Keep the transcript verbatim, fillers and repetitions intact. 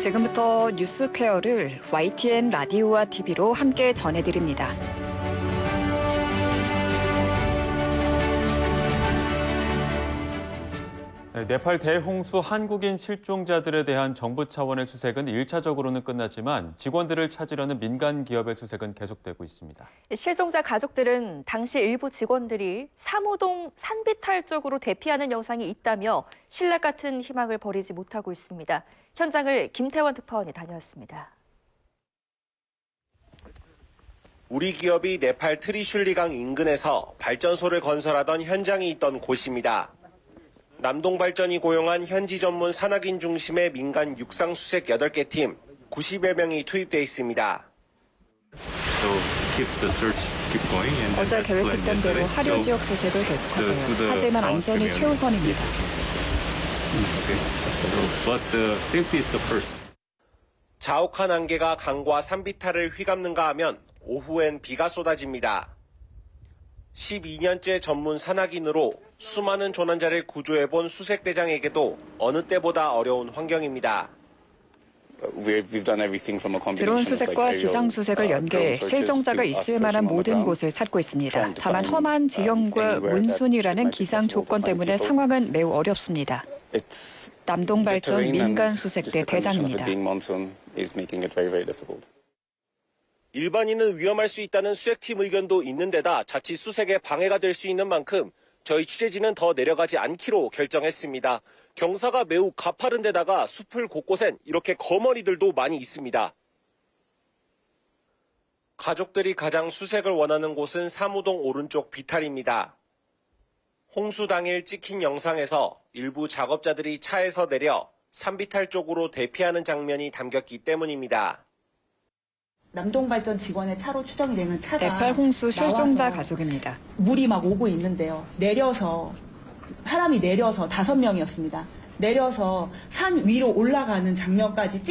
지금부터 뉴스퀘어를 와이티엔 라디오와 티비로 함께 전해드립니다. 네, 네팔 대홍수 한국인 실종자들에 대한 정부 차원의 수색은 일차적으로는 끝났지만 직원들을 찾으려는 민간 기업의 수색은 계속되고 있습니다. 실종자 가족들은 당시 일부 직원들이 사무동 산비탈 쪽으로 대피하는 영상이 있다며 신락 같은 희망을 버리지 못하고 있습니다. 현장을 김태원 특파원이 다녀왔습니다. 우리 기업이 네팔 트리슐리강 인근에서 발전소를 건설하던 현장이 있던 곳입니다. 남동발전이 고용한 현지 전문 산악인 중심의 민간 육상수색 여덟 개 팀 구십여 명이 투입돼 있습니다. 어제 계획했던 대로 하류 지역 수색을 계속하세요. 하지만 안전이 최우선입니다. 자욱한 안개가 강과 산비탈을 휘감는가 하면 오후엔 비가 쏟아집니다. 십이 년째 전문 산악인으로 수많은 조난자를 구조해본 수색대장에게도 어느 때보다 어려운 환경입니다. 드론 수색과 지상 수색을 연계해 실종자가 있을 만한 모든 곳을 찾고 있습니다. 다만 험한 지형과 몬순이라는 기상 조건 때문에 상황은 매우 어렵습니다. 남동발전 민간 수색대 대장입니다. 일반인은 위험할 수 있다는 수색팀 의견도 있는 데다 자칫 수색에 방해가 될 수 있는 만큼 저희 취재진은 더 내려가지 않기로 결정했습니다. 경사가 매우 가파른 데다가 숲을 곳곳엔 이렇게 거머리들도 많이 있습니다. 가족들이 가장 수색을 원하는 곳은 사무동 오른쪽 비탈입니다. 홍수 당일 찍힌 영상에서 일부 작업자들이 차에서 내려 산비탈 쪽으로 대피하는 장면이 담겼기 때문입니다. 남동발전 직원의 차로 추정이 되는 차가 네팔 홍수 실종자 가족입니다. 물이 막 오고 있는데요. 내려서 사람이 내려서 다섯 명이었습니다. 내려서 산 위로 올라가는 장면까지